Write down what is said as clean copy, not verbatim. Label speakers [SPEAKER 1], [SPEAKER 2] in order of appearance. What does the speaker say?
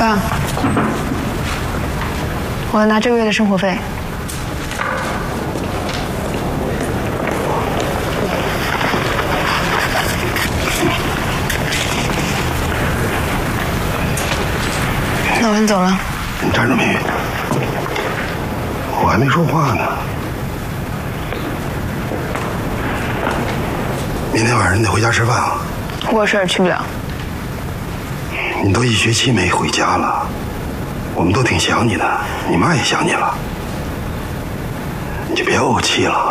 [SPEAKER 1] 爸，我要拿这个月的生活费。那我先走了。
[SPEAKER 2] 你站住，明玉，我还没说话呢。明天晚上你得回家吃饭啊。
[SPEAKER 1] 我有事儿去不了。
[SPEAKER 2] 你都1学期没回家了，我们都挺想你的，你妈也想你了，你就别怄气了。